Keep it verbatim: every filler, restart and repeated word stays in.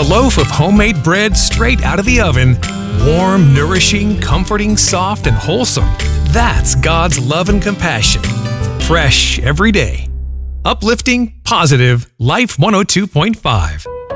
A loaf of homemade bread straight out of the oven. Warm, nourishing, comforting, soft, and wholesome. That's God's love and compassion. Fresh every day. Uplifting, positive, Life one oh two point five.